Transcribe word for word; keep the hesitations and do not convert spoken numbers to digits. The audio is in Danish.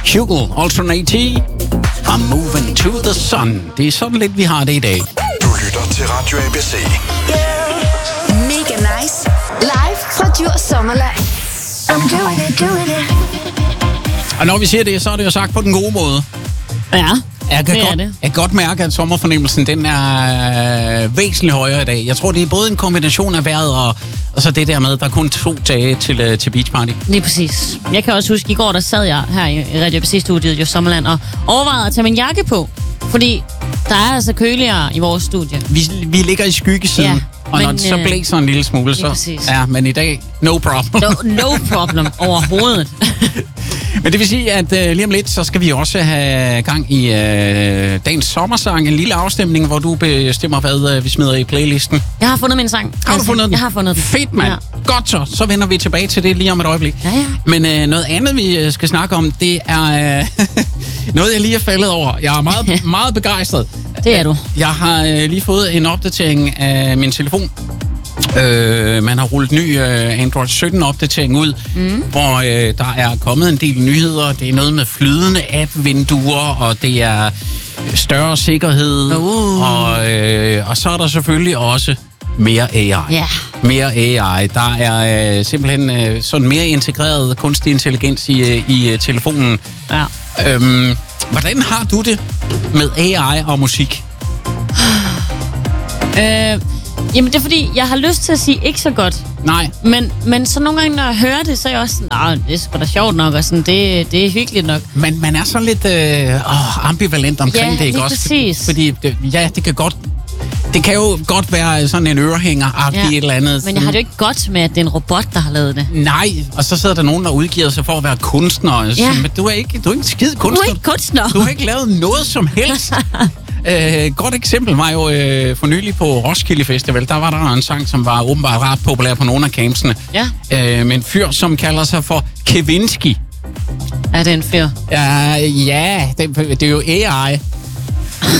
Hugo, Alternate. I'm moving to the sun. Det er sådan lidt, vi har det i dag. Du lytter til Radio A B C. Yeah. Mega nice. Live fra Djurs Sommerland. I'm doing it, doing it. Og når vi siger det, så er det jo sagt på den gode måde. Ja, Jeg kan, det er godt, det. jeg kan godt mærke, at sommerfornemmelsen den er øh, væsentligt højere i dag. Jeg tror, det er både en kombination af vejret og, og så det der med, at der er kun to dage til, øh, til Beach Party. Lige præcis. Jeg kan også huske, i går der sad jeg her i Radio A B C-studiet i Sommerland og overvejede at tage min jakke på. Fordi der er altså køligere i vores studie. Vi, vi ligger i skyggesiden, Ja, og når men, det så øh, blæser en lille smule, så... præcis. Ja, men i dag, no problem. No, no problem overhovedet. Men det vil sige, at øh, lige om lidt, så skal vi også have gang i øh, dagens sommersang. En lille afstemning, hvor du bestemmer, hvad øh, vi smider i playlisten. Jeg har fundet min sang. Har du Altså, fundet den? Jeg har fundet den. Fedt, mand. Ja. Godt så. Så vender vi tilbage til det lige om et øjeblik. Ja, ja. Men øh, noget andet, vi øh, skal snakke om, det er øh, noget, jeg lige er faldet over. Jeg er meget, meget begejstret. Det er du. Jeg har øh, lige fået en opdatering af min telefon. Øh, man har rullet ny øh, Android sytten-opdatering ud, mm. hvor øh, der er kommet en del nyheder. Det er noget med flydende app-vinduer, og det er større sikkerhed. Uh. Og, øh, og så er der selvfølgelig også mere A I. Ja. Mere A I. Der er øh, simpelthen øh, sådan mere integreret kunstig intelligens i, øh, i øh, telefonen. Ja. Øhm, hvordan har du det med A I og musik? Øh, jamen, det er fordi, jeg har lyst til at sige ikke så godt. Nej. Men, men så nogle gange, når jeg hører det, så er jeg også sådan, ah, det er sgu da sjovt nok, og sådan, det, det er hyggeligt nok. Men man er så lidt øh, åh, ambivalent omkring Ja, det, ikke lige også? præcis. Fordi, det, ja, det kan godt... Det kan jo godt være sådan en ørehænger-agtig Ja, et eller andet. men jeg har det jo ikke godt med, at det er en robot, der har lavet det. Nej, og så sidder der nogen, der udgiver sig for at være kunstner. Ja. Men du er ikke, du er ikke en skid Du kunstner. er ikke kunstner. Du har ikke lavet noget som helst. Øh, godt eksempel var jo øh, for nylig på Roskilde Festival. Der var der en sang, som var åbenbart ret populær på nogle af campsene. Ja. Øh, med en fyr, som kalder sig for Kevinsky. Er det en fyr? Ja, ja det, det er jo A I.